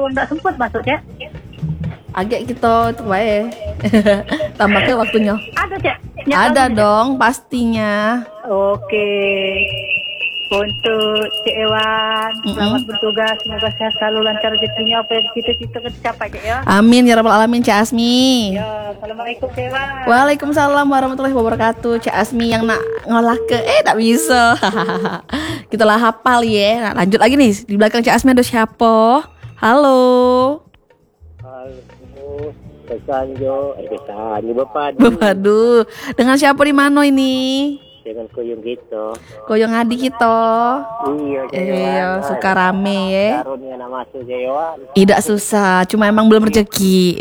kalau nggak sempat masuk Cek. Agak kita itu bae. Tambahnya waktunya. Ada Cek? Ada dong pastinya. Oke. Untuk Cik Ewan, selamat bertugas. Semoga sehat selalu, lancar rezekinya, apa yang cita-cita tercapai Cik ya. Amin ya rabbal alamin Cik Asmi. Ya, assalamualaikum Cik Ewan. Waalaikumsalam warahmatullahi wabarakatuh. Cik Asmi yang nak ngolah ke tak bisa. Kita lah hafal ya. Nah, lanjut lagi nih. Di belakang Cik Asmi ada siapa? Halo. Kesanjo Bapak. Waduh, dengan siapa di mana ini? Dengan koyong gitu. Koyong adik kita. Iya, suka rame ya. Karunia nama masuk Jawa. Tidak susah, cuma emang belum rezeki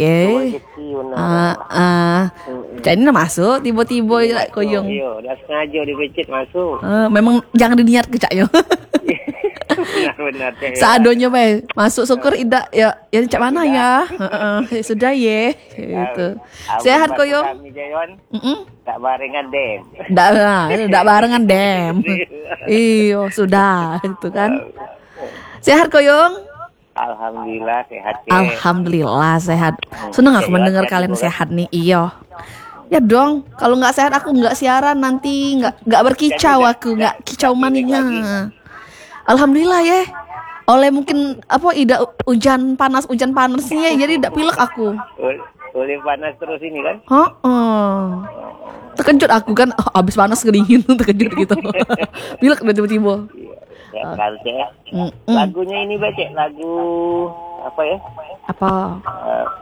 Jadi masuk tiba-tiba koyong. Iya, udah sengaja dibecet masuk. Memang jangan diniat ke caknya. Benar-benar. Seadonya bae. Masuk syukur tidak ya cak mana ya? Sudah ya. Gitu. Sehat koyong? Kami Jayon. Tak barengan dem. Ndak barengan dem. Iyo, sudah itu kan. Sehat koyong? Alhamdulillah sehat. Alhamdulillah sehat. Senang aku mendengar kalian sehat nih. Iyo. Ya dong, kalau nggak sehat aku nggak siaran nanti nggak berkicau aku nggak kicau maninya. Alhamdulillah ya. Oleh mungkin ida hujan panasnya jadi tidak pilek aku. Oleh panas terus ini kan? Terkejut aku kan habis panas kedingin terkejut gitu. Pilek tiba-tiba. Ya, kalau Cek. Lagunya ini Cek, lagu apa ya? Apa?